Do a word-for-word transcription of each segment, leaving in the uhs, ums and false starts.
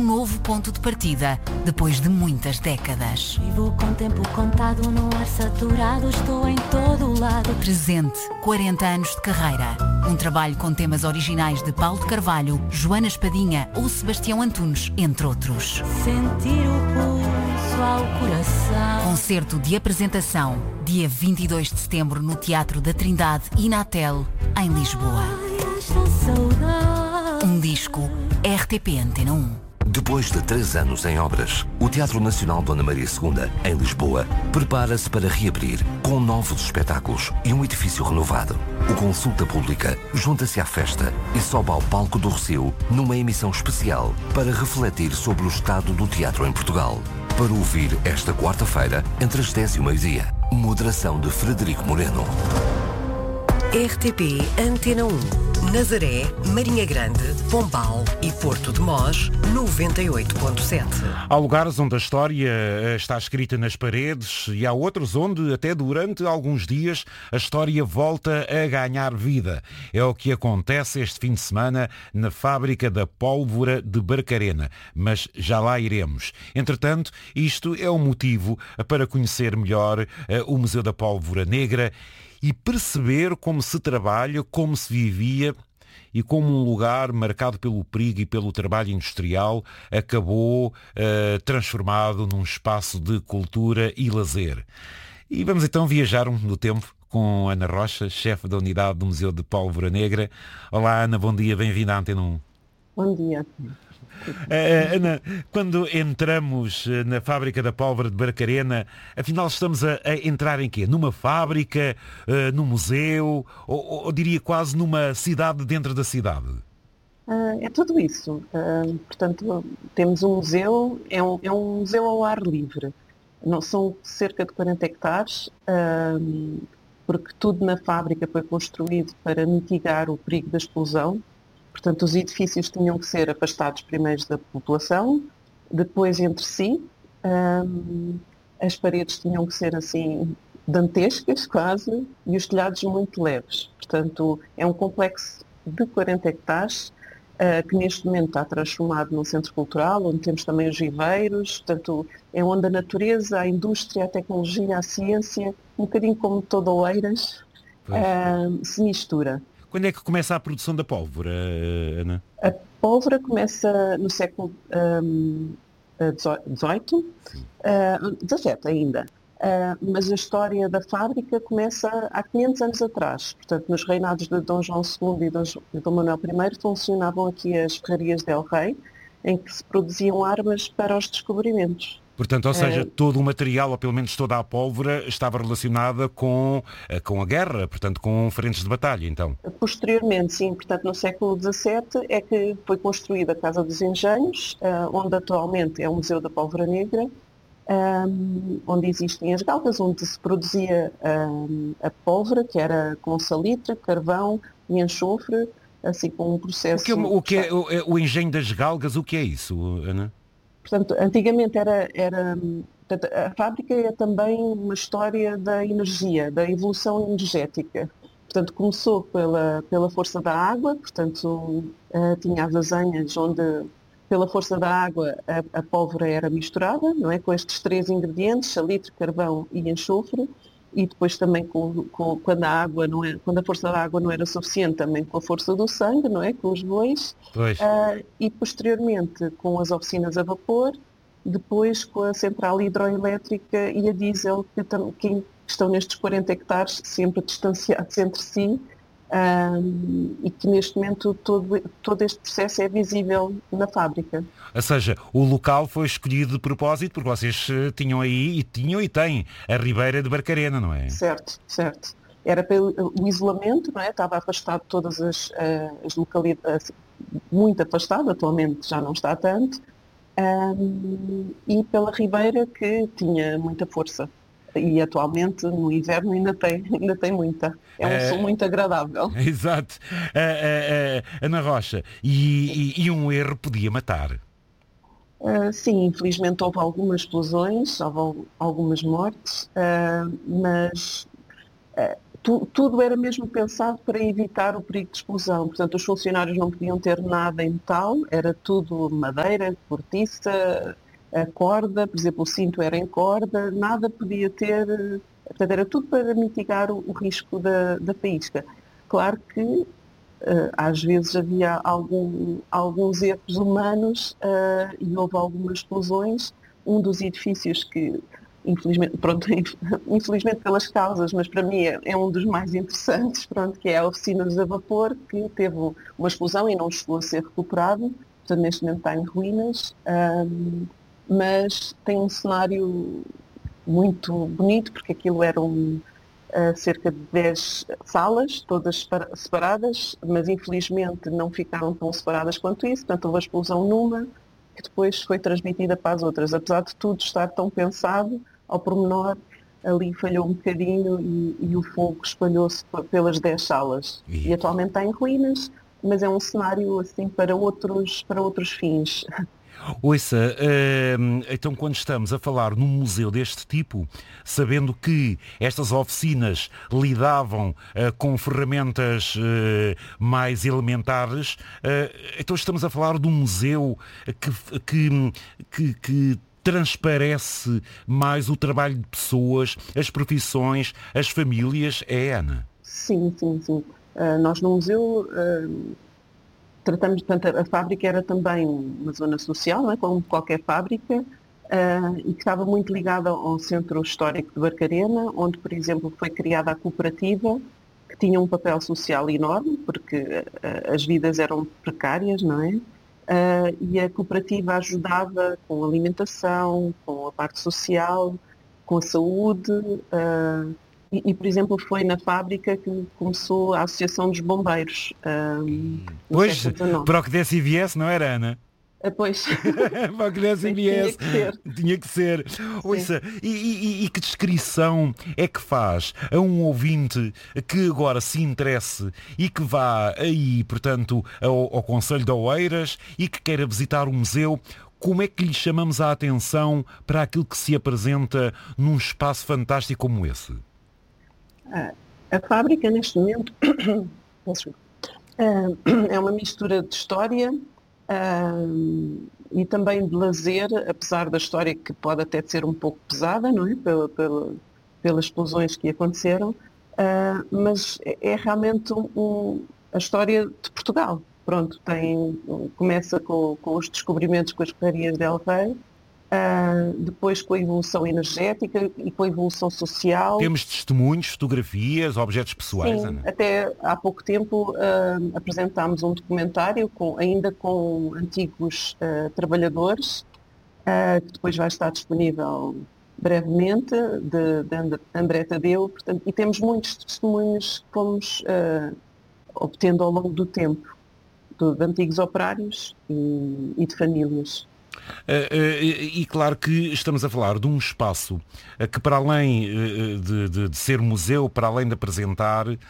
Um novo ponto de partida, depois de muitas décadas. Vivo com tempo contado, no ar saturado, estou em todo lado. Presente, quarenta anos de carreira. Um trabalho com temas originais de Paulo de Carvalho, Joana Espadinha ou Sebastião Antunes, entre outros. Sentir o pulso ao coração. Concerto de apresentação, dia vinte e dois de setembro no Teatro da Trindade e na Tel, em Lisboa. Ai, esta saudade. Um disco, R T P Antena um. Depois de três anos em obras, o Teatro Nacional Dona Maria segunda, em Lisboa, prepara-se para reabrir com novos espetáculos e um edifício renovado. O Consulta Pública junta-se à festa e sobe ao palco do Rossio numa emissão especial para refletir sobre o estado do teatro em Portugal. Para ouvir esta quarta-feira, entre as dez e o meio-dia. Moderação de Frederico Moreno. R T P Antena um. Nazaré, Marinha Grande, Pombal e Porto de Mós, noventa e oito ponto sete. Há lugares onde a história está escrita nas paredes e há outros onde, até durante alguns dias, a história volta a ganhar vida. É o que acontece este fim de semana na fábrica da pólvora de Barcarena, mas já lá iremos. Entretanto, isto é um motivo para conhecer melhor uh, o Museu da Pólvora Negra e perceber como se trabalha, como se vivia e como um lugar marcado pelo perigo e pelo trabalho industrial acabou uh, transformado num espaço de cultura e lazer. E vamos então viajar no tempo com Ana Rocha, chefe da unidade do Museu de Pólvora Negra. Olá Ana, bom dia, bem-vinda à Antena um. Bom dia. Uh, Ana, quando entramos na fábrica da pólvora de Barcarena, afinal estamos a, a entrar em quê? Numa fábrica, uh, num museu, ou, ou diria quase numa cidade dentro da cidade? Uh, é tudo isso. Uh, portanto, temos um museu, é um, é um museu ao ar livre. Não, são cerca de quarenta hectares, uh, porque tudo na fábrica foi construído para mitigar o perigo da explosão. Portanto, os edifícios tinham que ser afastados primeiro da população, depois entre si, um, as paredes tinham que ser assim dantescas quase e os telhados muito leves. Portanto, é um complexo de quarenta hectares uh, que neste momento está transformado num centro cultural, onde temos também os viveiros. Portanto, é onde a natureza, a indústria, a tecnologia, a ciência, um bocadinho como todo Oeiras, uh, se mistura. Quando é que começa a produção da pólvora, Ana? A pólvora começa no século um, dezoito, uh, dezassete ainda, uh, mas a história da fábrica começa há quinhentos anos atrás. Portanto, nos reinados de Dom João segundo e Dom, Dom Manuel I funcionavam aqui as ferrarias del Rei, em que se produziam armas para os descobrimentos. Portanto, ou seja, todo o material, ou pelo menos toda a pólvora, estava relacionada com, com a guerra, portanto, com frentes de batalha, então? Posteriormente, sim. Portanto, no século dezassete é que foi construída a Casa dos Engenhos, onde atualmente é o Museu da Pólvora Negra, onde existem as galgas, onde se produzia a pólvora, que era com salitre, carvão e enxofre, assim com um processo... O que é, o, que é o, o engenho das galgas, o que é isso, Ana? Portanto, antigamente era, era portanto, a fábrica é também uma história da energia, da evolução energética. Portanto, começou pela, pela força da água, portanto, uh, tinha as azenhas onde, pela força da água, a, a pólvora era misturada, não é? Com estes três ingredientes, salitre, carvão e enxofre, e depois também com, com, quando, a água não é, quando a força da água não era suficiente, também com a força do sangue, não é? Com os bois, uh, e posteriormente com as oficinas a vapor, depois com a central hidroelétrica e a diesel, que, tam, que estão nestes quarenta hectares sempre distanciados entre si, um, e que neste momento todo, todo este processo é visível na fábrica. Ou seja, o local foi escolhido de propósito porque vocês tinham aí, e tinham e têm, a Ribeira de Barcarena, não é? Certo, certo. Era pelo o isolamento, não é? Estava afastado de todas as, as localidades, muito afastado, atualmente já não está tanto, um, e pela Ribeira que tinha muita força. E atualmente no inverno ainda tem, ainda tem muita. É um é, som muito agradável. Exato. Uh, uh, uh, Ana Rocha, e, e, e um erro podia matar? Uh, sim, infelizmente houve algumas explosões, houve algumas mortes, uh, mas uh, tu, tudo era mesmo pensado para evitar o perigo de explosão. Portanto, os funcionários não podiam ter nada em metal, era tudo madeira, cortiça, a corda, por exemplo, o cinto era em corda, nada podia ter... Portanto, era tudo para mitigar o, o risco da, da faísca. Claro que uh, às vezes havia algum, alguns erros humanos uh, e houve algumas explosões. Um dos edifícios que, infelizmente, pronto, infelizmente pelas causas, mas para mim é, é um dos mais interessantes, pronto, que é a oficina a vapor, que teve uma explosão e não chegou a ser recuperado. Portanto, neste momento está em ruínas. Um, mas tem um cenário muito bonito, porque aquilo eram uh, cerca de dez salas, todas separadas, mas infelizmente não ficaram tão separadas quanto isso, portanto houve a explosão numa, que depois foi transmitida para as outras. Apesar de tudo estar tão pensado, ao pormenor, ali falhou um bocadinho e, e o fogo espalhou-se pelas dez salas. E... e atualmente está em ruínas, mas é um cenário assim para outros, para outros fins. Ouça, uh, então quando estamos a falar num museu deste tipo, sabendo que estas oficinas lidavam uh, com ferramentas uh, mais elementares, uh, então estamos a falar de um museu que, que, que, que transparece mais o trabalho de pessoas, as profissões, as famílias, é, Ana? Sim, sim, sim. Uh, nós no museu... Uh... Tratamos, portanto, a fábrica era também uma zona social, não é? Como qualquer fábrica, uh, e que estava muito ligada ao Centro Histórico de Barcarena, onde, por exemplo, foi criada a cooperativa, que tinha um papel social enorme, porque uh, as vidas eram precárias, não é? Uh, e a cooperativa ajudava com a alimentação, com a parte social, com a saúde, uh, E, e, por exemplo, foi na fábrica que começou a Associação dos Bombeiros. Um, pois, para o que desse e viesse, não era, Ana? Ah, pois. Para o que desse e viesse. Tinha que ser. Tinha que ser. Ouça, e, e, e que descrição é que faz a um ouvinte que agora se interesse e que vá aí, portanto, ao, ao Concelho de Oeiras e que queira visitar o museu? Como é que lhe chamamos a atenção para aquilo que se apresenta num espaço fantástico como esse? A fábrica, neste momento, é uma mistura de história e também de lazer, apesar da história que pode até ser um pouco pesada, não é? Pela, pela, pelas explosões que aconteceram, mas é realmente um, a história de Portugal. Pronto, tem, começa com, com os descobrimentos com as ferrarias de El Rei, Uh, depois com a evolução energética e com a evolução social. Temos testemunhos, fotografias, objetos pessoais, Sim, Ana? Até há pouco tempo uh, apresentámos um documentário com, ainda com antigos uh, trabalhadores, uh, que depois vai estar disponível brevemente, de, de André Tadeu, portanto, e temos muitos testemunhos que fomos uh, obtendo ao longo do tempo, de, de antigos operários e, e de famílias. Uh, uh, e, e claro que estamos a falar de um espaço uh, que, para além uh, de, de, de ser museu, para além de apresentar, uh,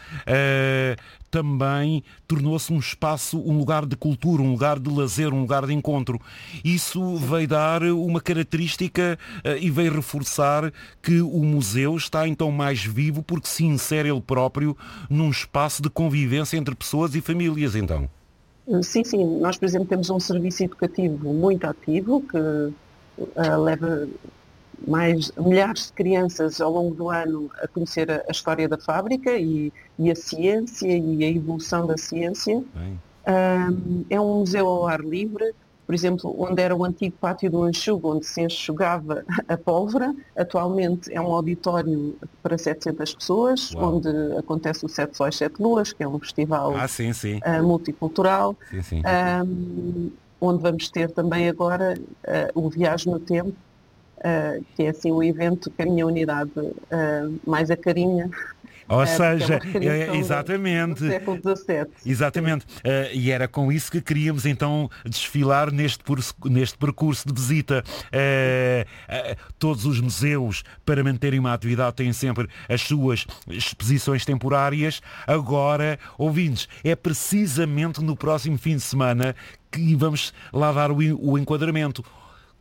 também tornou-se um espaço, um lugar de cultura, um lugar de lazer, um lugar de encontro. Isso veio dar uma característica uh, e veio reforçar que o museu está então mais vivo porque se insere ele próprio num espaço de convivência entre pessoas e famílias, então. Sim, sim. Nós, por exemplo, temos um serviço educativo muito ativo que uh, leva mais milhares de crianças ao longo do ano a conhecer a, a história da fábrica e, e a ciência e a evolução da ciência. Uh, é um museu ao ar livre, por exemplo, onde era o antigo pátio do enxugo, onde se enxugava a pólvora. Atualmente é um auditório para setecentas pessoas, Uau. Onde acontece o Sete Sóis, Sete Luas, que é um festival ah, sim, sim. Uh, multicultural, sim, sim. Um, onde vamos ter também agora uh, o Viagem no Tempo, uh, que é assim o evento que a minha unidade uh, mais acarinha. Ou é, seja, é exatamente, do, do século dezassete. Exatamente. Uh, e era com isso que queríamos então desfilar neste, neste percurso de visita. Uh, uh, todos os museus, para manterem uma atividade, têm sempre as suas exposições temporárias. Agora, ouvintes, é precisamente no próximo fim de semana que vamos lá dar o, o enquadramento.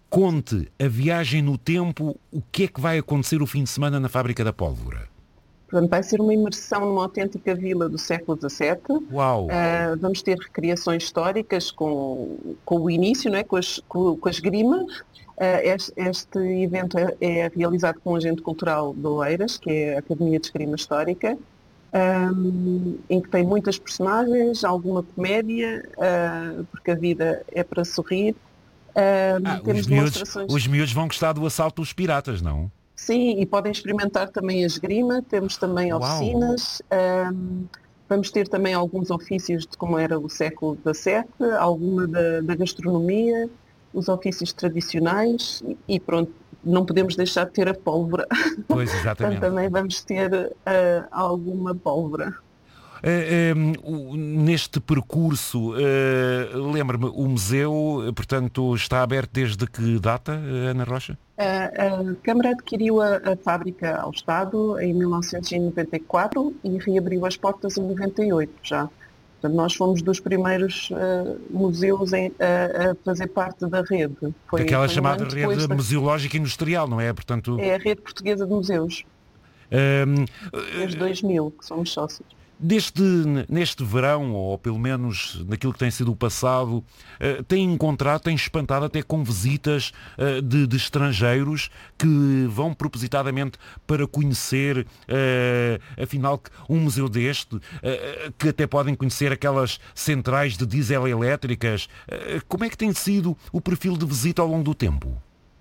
Conte a viagem no tempo, o que é que vai acontecer o fim de semana na Fábrica da Pólvora? Portanto, vai ser uma imersão numa autêntica vila do século dezassete. Uau! Uh, vamos ter recriações históricas com, com o início, não é? com, as, com, com a esgrima. Uh, este, este evento é, é realizado com um agente cultural de Oeiras, que é a Academia de Esgrima Histórica, um, em que tem muitas personagens, alguma comédia, uh, porque a vida é para sorrir. Uh, ah, temos os, demonstrações... miúdos, os miúdos vão gostar do assalto dos piratas, não? Sim, e podem experimentar também a esgrima, temos também oficinas, um, vamos ter também alguns ofícios de como era o século dezassete, alguma da, da gastronomia, os ofícios tradicionais e pronto, não podemos deixar de ter a pólvora. Pois, exatamente. Portanto, também vamos ter uh, alguma pólvora. Uh, uh, neste percurso, uh, lembra-me, o museu, portanto, está aberto desde que data, Ana Rocha? Uh, a Câmara adquiriu a, a fábrica ao Estado em mil novecentos e noventa e quatro e reabriu as portas em noventa e oito já. Portanto, nós fomos dos primeiros uh, museus em, uh, a fazer parte da rede. Foi, Aquela foi chamada um rede da... museológica industrial, não é? Portanto... É a rede portuguesa de museus. Um, Desde dois mil, que somos sócios. Deste, neste verão, ou pelo menos naquilo que tem sido o passado, uh, tem encontrado, tem espantado até com visitas uh, de, de estrangeiros que vão propositadamente para conhecer, uh, afinal, um museu deste, uh, que até podem conhecer aquelas centrais de diesel elétricas. Uh, como é que tem sido o perfil de visita ao longo do tempo?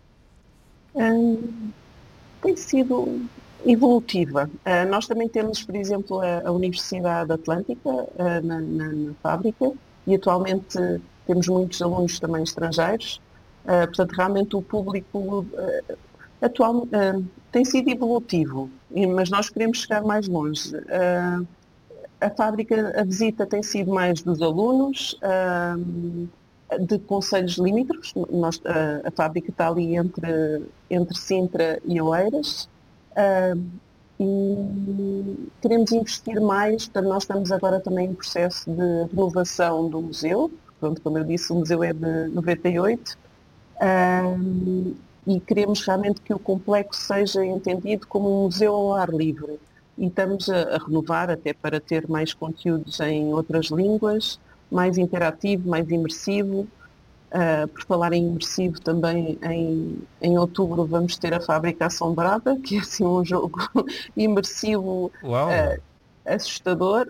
Hum, tem sido... evolutiva. Uh, nós também temos, por exemplo, a, a Universidade Atlântica uh, na, na, na fábrica e atualmente uh, temos muitos alunos também estrangeiros. Uh, portanto, realmente o público uh, atual uh, tem sido evolutivo, mas nós queremos chegar mais longe. Uh, a fábrica, a visita tem sido mais dos alunos, uh, de concelhos limítrofes. Nós, uh, a fábrica está ali entre, entre Sintra e Oeiras. Uh, e queremos investir mais, portanto nós estamos agora também em processo de renovação do museu, pronto, como eu disse, o museu é de noventa e oito, uh, e queremos realmente que o complexo seja entendido como um museu ao ar livre, e estamos a, a renovar até para ter mais conteúdos em outras línguas, mais interativo, mais imersivo. Uh, por falar em imersivo, também em, em outubro vamos ter a Fábrica Assombrada, que é assim um jogo imersivo uh, assustador,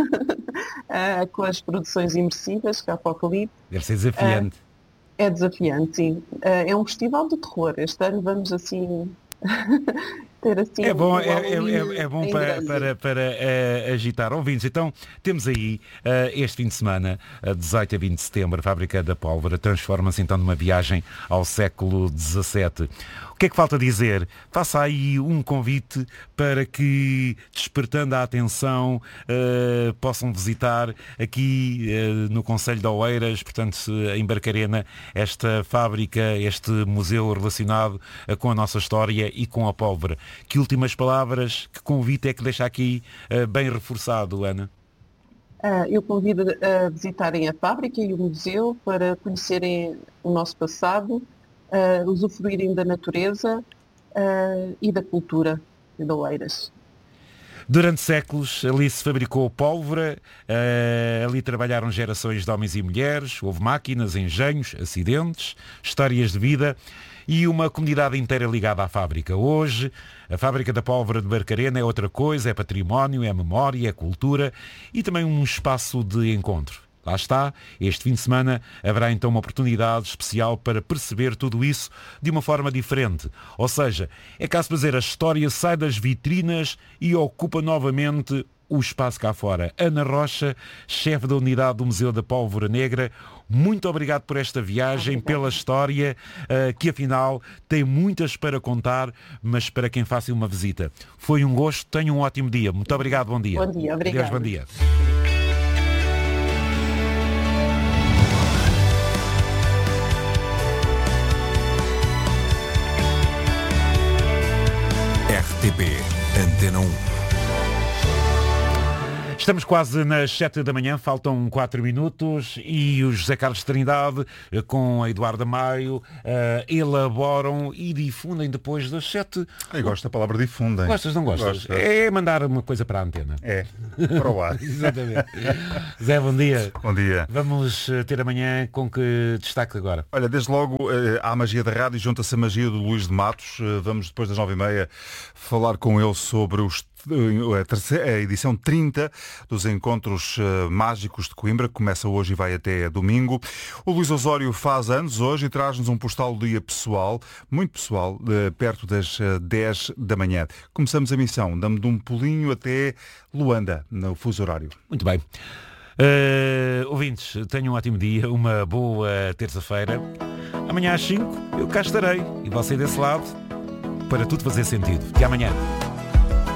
uh, com as produções imersivas, que é Apocalipse. Deve ser desafiante. Uh, é desafiante, sim. Uh, é um festival de terror. Este ano vamos assim... ter assim é bom, um é, é, é bom para, para, para uh, agitar ouvintes. Então temos aí uh, este fim de semana, uh, dezoito a vinte de setembro, a Fábrica da Pólvora transforma-se então numa viagem ao século dezassete. O que é que falta dizer? Faça aí um convite para que, despertando a atenção, uh, possam visitar aqui uh, no Concelho de Oeiras, portanto em Barcarena, esta fábrica, este museu relacionado uh, com a nossa história e com a pólvora. Que últimas palavras, que convite é que deixa aqui uh, bem reforçado, Ana? Uh, eu convido a visitarem a fábrica e o museu para conhecerem o nosso passado, uh, usufruírem da natureza uh, e da cultura de Oeiras. Durante séculos ali se fabricou pólvora, uh, ali trabalharam gerações de homens e mulheres, houve máquinas, engenhos, acidentes, histórias de vida e uma comunidade inteira ligada à fábrica. Hoje, a Fábrica da Pólvora de Barcarena é outra coisa, é património, é memória, é cultura e também um espaço de encontro. Lá está, este fim de semana haverá então uma oportunidade especial para perceber tudo isso de uma forma diferente. Ou seja, é caso para dizer, a história sai das vitrinas e ocupa novamente o espaço cá fora. Ana Rocha, chefe da unidade do Museu da Pólvora Negra, muito obrigado por esta viagem, obrigado. Pela história, uh, que afinal tem muitas para contar, mas para quem faça uma visita. Foi um gosto, tenha um ótimo dia. Muito obrigado, bom dia. Bom dia, obrigado. Adeus, bom dia. R T P Antena um. Estamos quase nas sete da manhã, faltam quatro minutos e o José Carlos Trindade com a Eduarda Maio uh, elaboram e difundem depois das sete. Eu gosto da palavra difundem. Gostas, não gostas? Gosto. É mandar uma coisa para a antena. É, para o ar. Exatamente. Zé, bom dia. Bom dia. Vamos ter amanhã com que destaque agora? Olha, desde logo há a magia da rádio e junta-se a magia do Luís de Matos. Vamos depois das nove e meia falar com ele sobre os A, terceira, a edição trinta dos Encontros uh, Mágicos de Coimbra, que começa hoje e vai até domingo. O Luís Osório faz anos hoje e traz-nos um postal do dia pessoal, muito pessoal, uh, perto das uh, dez da manhã. Começamos a missão, damos de um pulinho até Luanda, no fuso horário. Muito bem. Uh, ouvintes, tenham um ótimo dia, uma boa terça-feira. Amanhã às cinco eu cá estarei e você desse lado para tudo fazer sentido. Até amanhã.